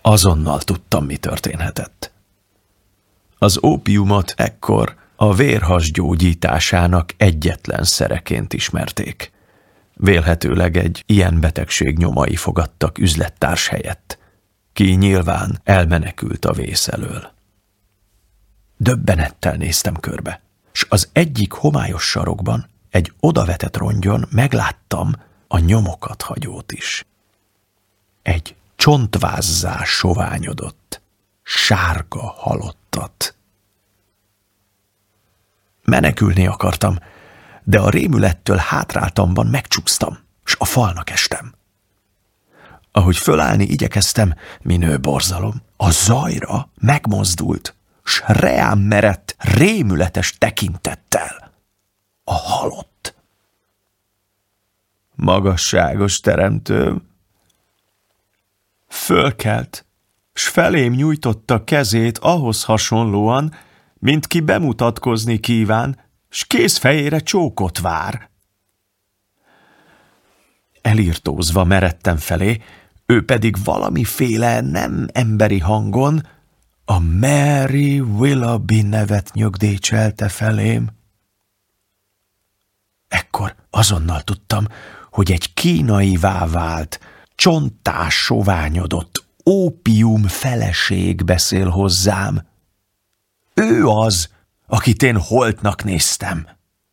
Azonnal tudtam, mi történhetett. Az ópiumot ekkor a vérhas gyógyításának egyetlen szereként ismerték. Vélhetőleg egy ilyen betegség nyomai fogadtak üzlettárs helyett, ki nyilván elmenekült a vész elől. Döbbenettel néztem körbe, s az egyik homályos sarokban, egy odavetett rongyon megláttam a nyomokat hagyót is. Egy csontvázzá soványodott, sárga halottat. Menekülni akartam, de a rémülettől hátráltamban megcsúsztam, s a falnak estem. Ahogy fölállni igyekeztem, minő borzalom, a zajra megmozdult, s reám merett rémületes tekintettel. A halott. Magasságos teremtőm fölkelt, s felém nyújtotta kezét ahhoz hasonlóan, mint ki bemutatkozni kíván, s kézfejére csókot vár. Elirtózva meredtem felé, ő pedig valamiféle nem emberi hangon a Mary Willoughby nevet nyögdécselte felém. Ekkor azonnal tudtam, hogy egy kínaivá vált, csonttá soványodott ópium feleség beszél hozzám. Ő az, akit én holtnak néztem.